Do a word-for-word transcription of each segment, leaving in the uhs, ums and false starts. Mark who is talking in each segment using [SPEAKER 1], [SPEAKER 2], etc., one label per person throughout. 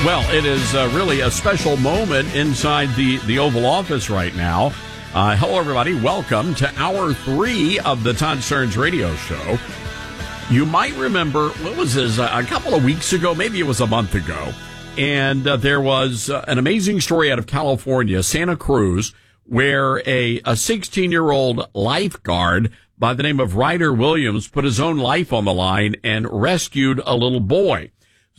[SPEAKER 1] Well, it is uh, really a special moment inside the, the Oval Office right now. Uh, hello, everybody. Welcome to hour three of the Todd Stearns Radio Show. You might remember, what was this, a couple of weeks ago, maybe it was a month ago, and uh, there was uh, an amazing story out of California, Santa Cruz, where a, a sixteen-year-old lifeguard by the name of Ryder Williams put his own life on the line and rescued a little boy.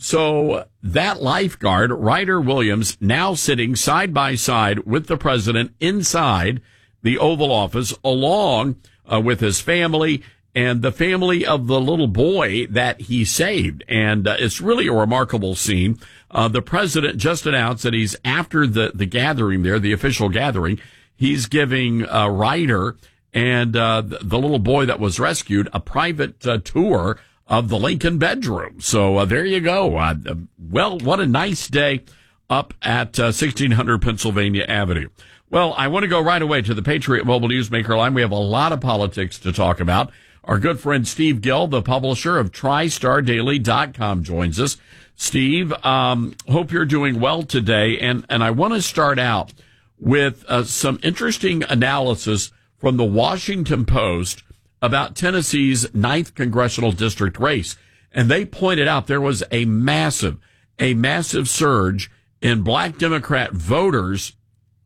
[SPEAKER 1] So that lifeguard, Ryder Williams, now sitting side by side with the president inside the Oval Office, along uh, with his family and the family of the little boy that he saved. And uh, it's really a remarkable scene. Uh, the president just announced that he's, after the, the gathering there, the official gathering, he's giving uh, Ryder and uh, the, the little boy that was rescued a private uh, tour of the Lincoln bedroom. So uh, there you go. Uh, well, what a nice day up at uh, sixteen hundred Pennsylvania Avenue. Well, I want to go right away to the Patriot Mobile Newsmaker line. We have a lot of politics to talk about. Our good friend Steve Gill, the publisher of Tri Star Daily dot com, joins us. Steve, um, hope you're doing well today. And, and I want to start out with uh, some interesting analysis from the Washington Post about Tennessee's ninth congressional district race. And they pointed out there was a massive, a massive surge in black Democrat voters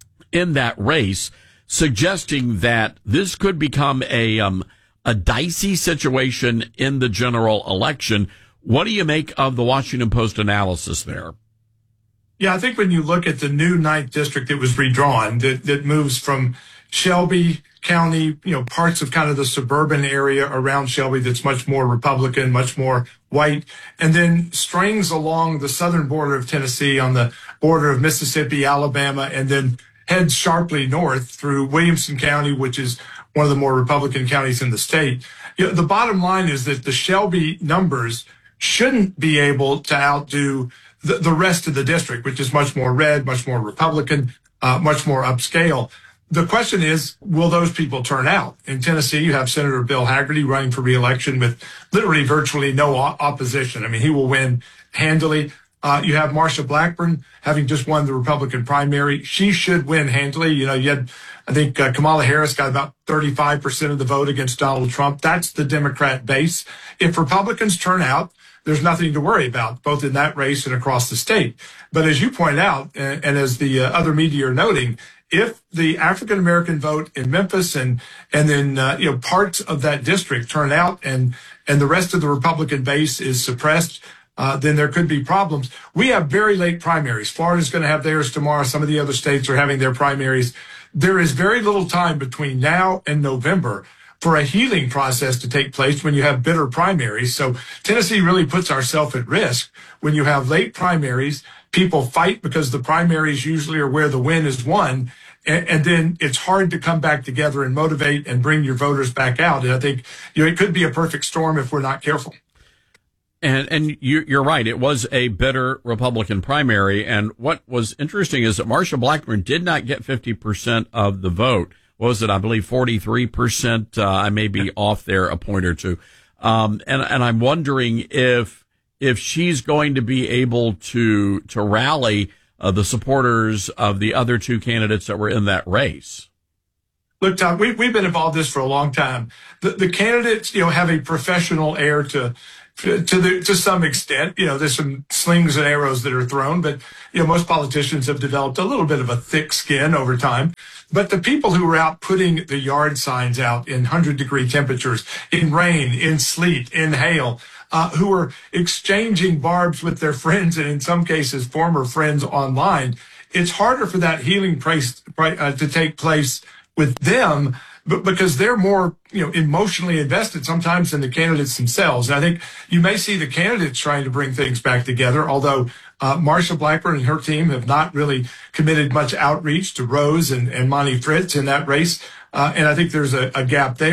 [SPEAKER 1] in that race, suggesting that this could become a, um, a dicey situation in the general election. What do you make of the Washington Post analysis there?
[SPEAKER 2] Yeah, I think when you look at the new ninth district that was redrawn, that, that moves from Shelby County, you know, parts of kind of the suburban area around Shelby that's much more Republican, much more white, and then strings along the southern border of Tennessee on the border of Mississippi, Alabama, and then heads sharply north through Williamson County, which is one of the more Republican counties in the state. You know, the bottom line is that the Shelby numbers shouldn't be able to outdo the, the rest of the district, which is much more red, much more Republican, uh, much more upscale. The question is, will those people turn out? In Tennessee, you have Senator Bill Hagerty running for re-election with literally virtually no o- opposition. I mean, he will win handily. Uh, you have Marsha Blackburn having just won the Republican primary. She should win handily. You know, you had, I think uh, Kamala Harris got about thirty-five percent of the vote against Donald Trump. That's the Democrat base. If Republicans turn out, there's nothing to worry about, both in that race and across the state. But as you point out, and, and as the uh, other media are noting, if the African-American vote in Memphis and, and then, uh, you know, parts of that district turn out and, and the rest of the Republican base is suppressed, uh, then there could be problems. We have very late primaries. Florida's going to have theirs tomorrow. Some of the other states are having their primaries. There is very little time between now and November for a healing process to take place when you have bitter primaries. So Tennessee really puts ourselves at risk when you have late primaries. People fight because the primaries usually are where the win is won. And, and then it's hard to come back together and motivate and bring your voters back out. And I think, you know, it could be a perfect storm if we're not careful.
[SPEAKER 1] And, and you, you're right. It was a bitter Republican primary. And what was interesting is that Marsha Blackburn did not get fifty percent of the vote. What was it? I believe forty-three percent. Uh, I may be off there a point or two. Um, and, and I'm wondering if, if she's going to be able to, to rally uh, the supporters of the other two candidates that were in that race.
[SPEAKER 2] Look, Tom, we, we've been involved in this for a long time. The, the candidates, you know, have a professional air to, to the, to some extent. You know, there's some slings and arrows that are thrown, but, you know, most politicians have developed a little bit of a thick skin over time. But the people who were out putting the yard signs out in hundred degree temperatures, in rain, in sleet, in hail, uh, who were exchanging barbs with their friends and in some cases former friends online, it's harder for that healing place uh, to take place with them, but because they're more, you know, emotionally invested sometimes than the candidates themselves. And I think you may see the candidates trying to bring things back together, although uh, Marsha Blackburn and her team have not really committed much outreach to Rose and, and Monty Fritz in that race. Uh, and I think there's a, a gap there.